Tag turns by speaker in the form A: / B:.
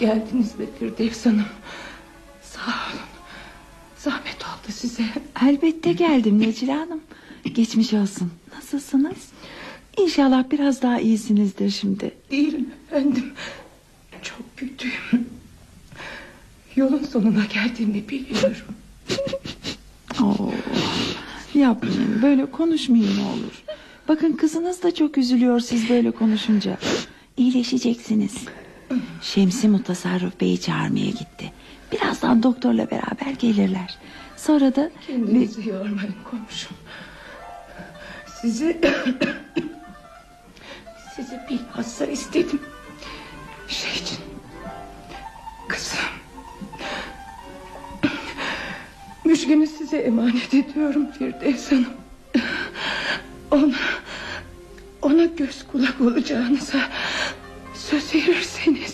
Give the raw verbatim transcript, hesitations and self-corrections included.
A: geldiniz be Firdevs Hanım. Sağ olun. Zahmet oldu size.
B: Elbette geldim Necla Hanım. Geçmiş olsun. Nasılsınız? İnşallah biraz daha iyisinizdir şimdi.
A: Değilim efendim. Çok kötüyüm. Yolun sonuna geldiğimi biliyorum.
B: Oo, yapmayın, böyle konuşmayın ne olur. Bakın kızınız da çok üzülüyor siz böyle konuşunca. İyileşeceksiniz. Şemsi Mutasarrıf Bey'i çağırmaya gitti. Birazdan doktorla beraber gelirler. Sonra da...
A: Kendinizi yormayın komşum. Sizi... Sizi bilhassa istedim. Şey için... Kızım... Müjgan'ı size emanet ediyorum Firdevs Hanım. Ona... Ona göz kulak olacağınıza... Söz verirseniz...